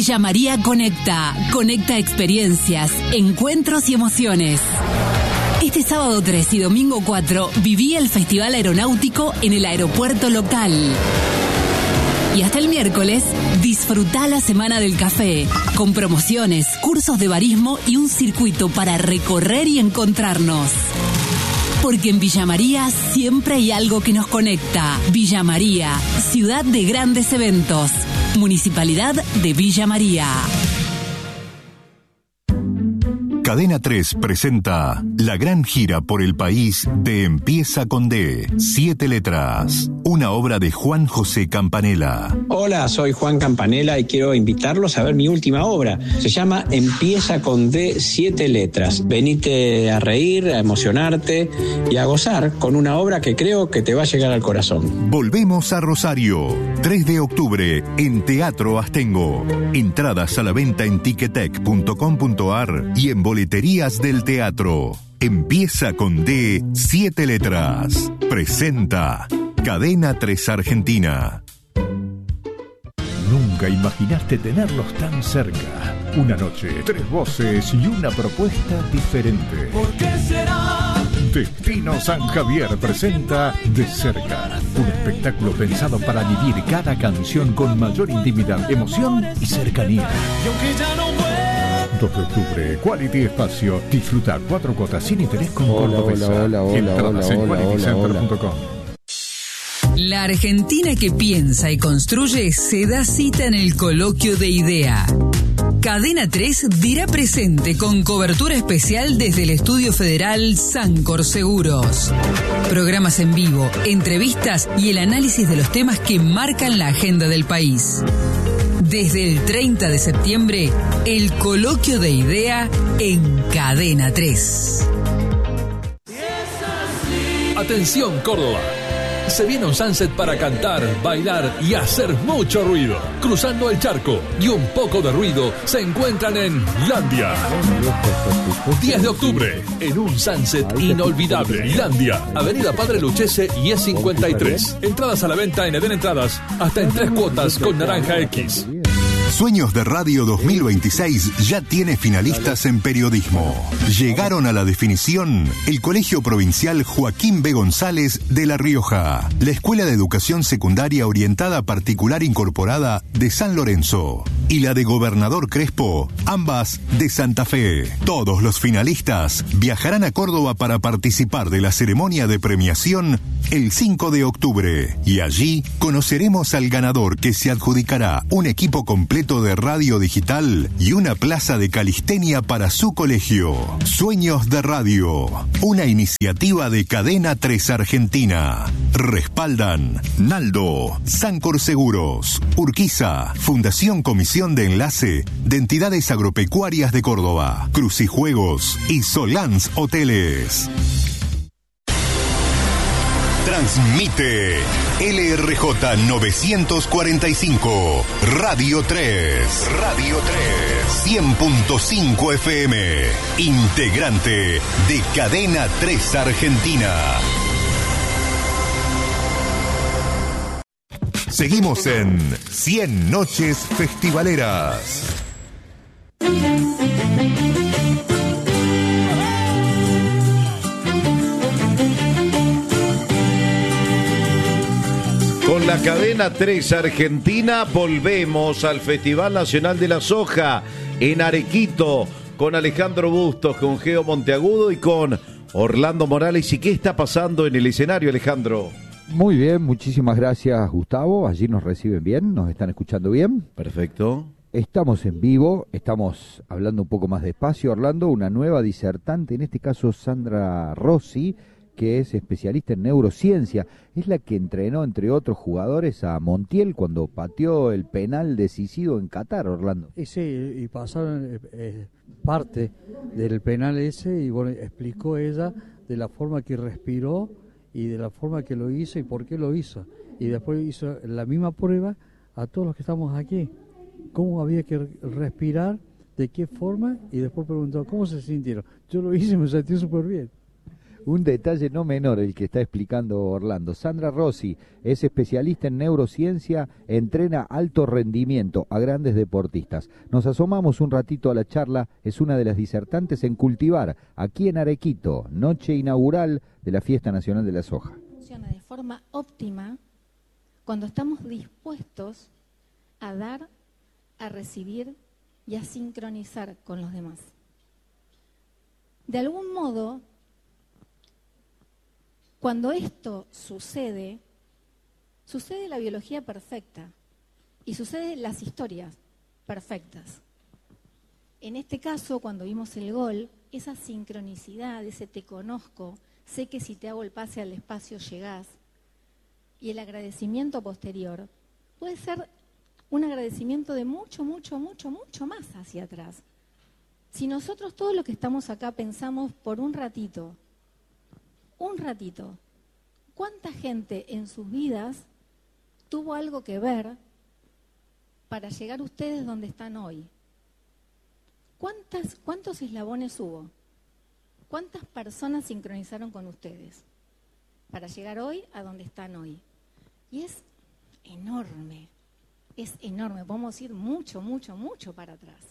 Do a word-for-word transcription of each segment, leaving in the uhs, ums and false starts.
Villa María conecta, conecta experiencias, encuentros y emociones. Este sábado tres y domingo cuatro viví el Festival Aeronáutico en el aeropuerto local. Y hasta el miércoles, disfrutá la Semana del Café, con promociones, cursos de barismo y un circuito para recorrer y encontrarnos. Porque en Villa María siempre hay algo que nos conecta. Villa María, ciudad de grandes eventos. Municipalidad de Villa María. Cadena tres presenta la gran gira por el país de Empieza con D, siete letras, una obra de Juan José Campanella. Hola, soy Juan Campanella y quiero invitarlos a ver mi última obra. Se llama Empieza con D, siete letras. Venite a reír, a emocionarte y a gozar con una obra que creo que te va a llegar al corazón. Volvemos a Rosario, tres de octubre, en Teatro Astengo. Entradas a la venta en ticketek punto com punto ar y en boleterías del teatro. Empieza con D, siete letras. Presenta Cadena tres Argentina. Nunca imaginaste tenerlos tan cerca. Una noche, tres voces y una propuesta diferente. ¿Por qué será? Destino San Javier presenta De Cerca, un espectáculo pensado para vivir cada canción con mayor intimidad, emoción y cercanía. Y aunque ya no vuelva. dos de octubre, Quality Espacio. Disfruta cuatro cuotas sin interés con hola, Cordobesa. Hola, hola, hola, Entradas hola, en hola, quality center punto com. La Argentina que piensa y construye se da cita en el Coloquio de Idea. Cadena tres dirá presente con cobertura especial desde el Estudio Federal Sancor Seguros. Programas en vivo, entrevistas y el análisis de los temas que marcan la agenda del país. Desde el treinta de septiembre, el Coloquio de Idea en Cadena tres. Atención, Córdoba. Se viene un sunset para cantar, bailar y hacer mucho ruido. Cruzando el charco y un poco de ruido se encuentran en Landia. diez de octubre, en un sunset inolvidable. Landia, Avenida Padre Luchese y E cincuenta y tres. Entradas a la venta en Eden Entradas, hasta en tres cuotas con Naranja X. Sueños de Radio dos mil veintiséis ya tiene finalistas en periodismo. Llegaron a la definición el Colegio Provincial Joaquín B. González de La Rioja, la Escuela de Educación Secundaria Orientada Particular Incorporada de San Lorenzo y la de Gobernador Crespo, ambas de Santa Fe. Todos los finalistas viajarán a Córdoba para participar de la ceremonia de premiación el cinco de octubre y allí conoceremos al ganador, que se adjudicará un equipo completo de radio digital y una plaza de calistenia para su colegio. Sueños de Radio, una iniciativa de Cadena tres Argentina. Respaldan Naldo, Sancor Seguros, Urquiza, Fundación Comisión de Enlace de Entidades Agropecuarias de Córdoba, Crucijuegos y Solans Hoteles. Transmite L R J novecientos cuarenta y cinco, Radio tres, Radio tres, cien punto cinco F M, integrante de Cadena tres Argentina. Seguimos en cien Noches Festivaleras. Con la Cadena tres Argentina volvemos al Festival Nacional de la Soja en Arequito con Alejandro Bustos, con Geo Monteagudo y con Orlando Morales. ¿Y qué está pasando en el escenario, Alejandro? Muy bien, muchísimas gracias, Gustavo. Allí nos reciben bien, nos están escuchando bien. Perfecto. Estamos en vivo, estamos hablando un poco más despacio, Orlando. Una nueva disertante, en este caso Sandra Rossi, que es especialista en neurociencia, es la que entrenó, entre otros jugadores, a Montiel cuando pateó el penal decisivo en Qatar, Orlando. Y sí, y pasaron eh, parte del penal ese, y bueno, explicó ella de la forma que respiró y de la forma que lo hizo y por qué lo hizo. Y después hizo la misma prueba a todos los que estamos aquí. Cómo había que respirar, de qué forma, y después preguntó, ¿cómo se sintieron? Yo lo hice y me sentí súper bien. Un detalle no menor el que está explicando Orlando. Sandra Rossi es especialista en neurociencia, entrena alto rendimiento a grandes deportistas. Nos asomamos un ratito a la charla, es una de las disertantes en Cultivar, aquí en Arequito, noche inaugural de la Fiesta Nacional de la Soja. Funciona de forma óptima cuando estamos dispuestos a dar, a recibir y a sincronizar con los demás. De algún modo, cuando esto sucede, sucede la biología perfecta y suceden las historias perfectas. En este caso, cuando vimos el gol, esa sincronicidad, ese te conozco, sé que si te hago el pase al espacio llegás, y el agradecimiento posterior puede ser un agradecimiento de mucho, mucho, mucho, mucho más hacia atrás. Si nosotros todos los que estamos acá pensamos por un ratito, un ratito, ¿cuánta gente en sus vidas tuvo algo que ver para llegar ustedes donde están hoy? ¿Cuántas, ¿Cuántos eslabones hubo? ¿Cuántas personas sincronizaron con ustedes para llegar hoy a donde están hoy? Y es enorme, es enorme, podemos ir mucho, mucho, mucho para atrás.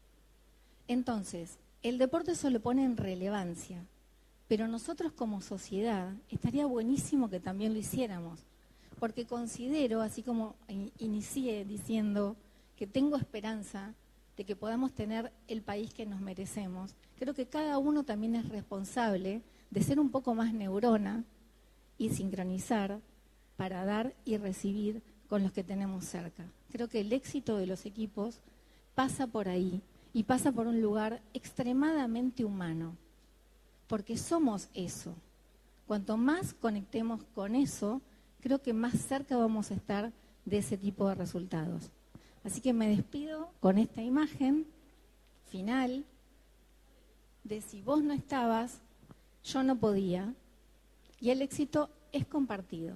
Entonces, el deporte se lo pone en relevancia, pero nosotros como sociedad estaría buenísimo que también lo hiciéramos, porque considero, así como inicié diciendo que tengo esperanza de que podamos tener el país que nos merecemos, creo que cada uno también es responsable de ser un poco más neurona y sincronizar para dar y recibir con los que tenemos cerca. Creo que el éxito de los equipos pasa por ahí y pasa por un lugar extremadamente humano, porque somos eso. Cuanto más conectemos con eso, creo que más cerca vamos a estar de ese tipo de resultados. Así que me despido con esta imagen final de si vos no estabas, yo no podía, y el éxito es compartido.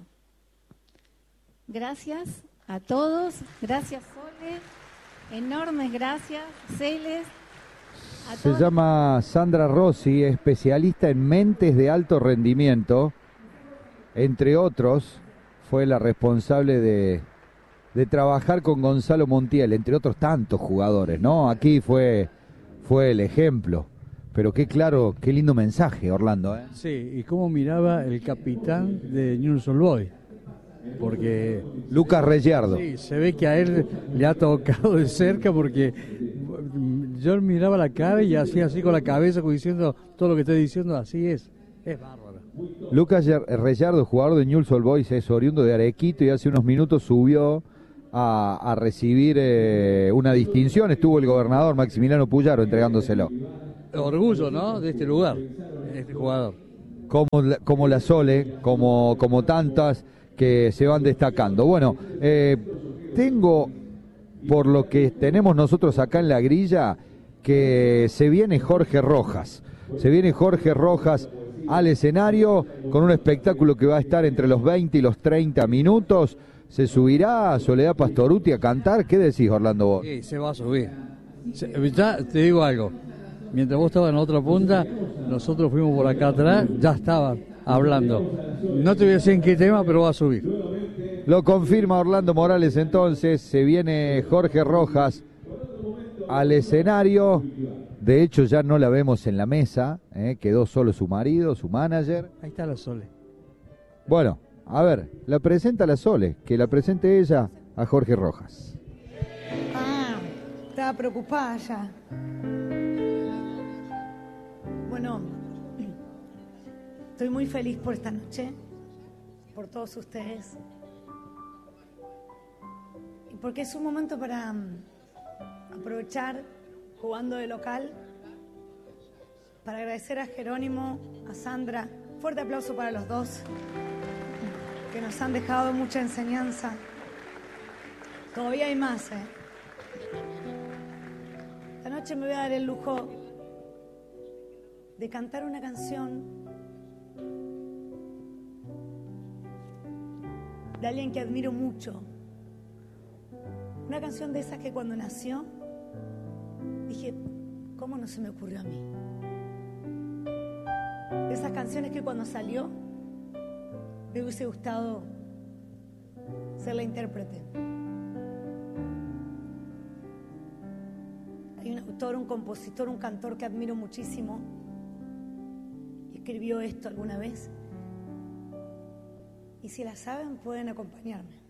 Gracias a todos, gracias Sole, enormes gracias, Celes. A Se llama Sandra Rossi, especialista en mentes de alto rendimiento, entre otros, fue la responsable de, de trabajar con Gonzalo Montiel, entre otros tantos jugadores, ¿no? Aquí fue, fue el ejemplo, pero qué claro, qué lindo mensaje, Orlando, ¿eh? Sí, y cómo miraba el capitán de Newell's Old Boys. Porque Lucas Reyardo. Sí, se ve que a él le ha tocado de cerca porque yo miraba la cara y hacía así con la cabeza como diciendo todo lo que estoy diciendo, así es. Es bárbaro. Lucas Reyardo, jugador de Newell's Old Boys, es oriundo de Arequito y hace unos minutos subió a, a recibir eh, una distinción. Estuvo el gobernador Maximiliano Puyaro entregándoselo. Orgullo, ¿no? De este lugar, de este jugador. Como la, como la Sole, como, como tantas que se van destacando. Bueno, eh, tengo, por lo que tenemos nosotros acá en la grilla, que se viene Jorge Rojas. Se viene Jorge Rojas al escenario con un espectáculo que va a estar entre los veinte y los treinta minutos. ¿Se subirá a Soledad Pastoruti a cantar? ¿Qué decís, Orlando, vos? Sí, se va a subir. Se, ya te digo algo. Mientras vos estabas en otra punta, nosotros fuimos por acá atrás, ya estaba hablando. No te voy a decir en qué tema, pero va a subir. Lo confirma Orlando Morales entonces, se viene Jorge Rojas al escenario. De hecho ya no la vemos en la mesa, ¿eh? Quedó solo su marido, su manager. Ahí está la Sole. Bueno, a ver, la presenta la Sole, que la presente ella a Jorge Rojas. Ah, estaba preocupada ya. Bueno, estoy muy feliz por esta noche, por todos ustedes, y porque es un momento para um, aprovechar, jugando de local, para agradecer a Jerónimo, a Sandra. Fuerte aplauso para los dos, que nos han dejado mucha enseñanza. Todavía hay más, ¿eh? Esta noche me voy a dar el lujo de cantar una canción de alguien que admiro mucho. Una canción de esas que cuando nació dije, ¿cómo no se me ocurrió a mí? de esas canciones que cuando salió me hubiese gustado ser la intérprete. Hay un autor, un compositor, un cantor que admiro muchísimo y escribió esto alguna vez. Y si la saben, pueden acompañarme.